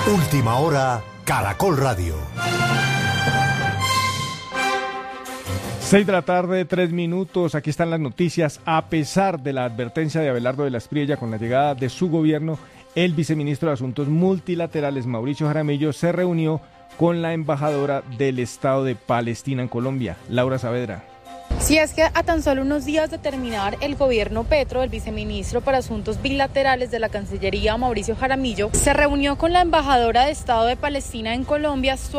Última hora, Caracol Radio. 6 de la tarde, 3 minutos. Aquí están las noticias. A pesar de la advertencia de Abelardo de la Espriella con la llegada de su gobierno, el viceministro de Asuntos Multilaterales, Mauricio Jaramillo, se reunió con la embajadora del Estado de Palestina en Colombia, Laura Saavedra. Si es que a tan solo unos días de terminar el gobierno Petro, el viceministro para Asuntos Bilaterales de la Cancillería, Mauricio Jaramillo, se reunió con la embajadora de Estado de Palestina en Colombia,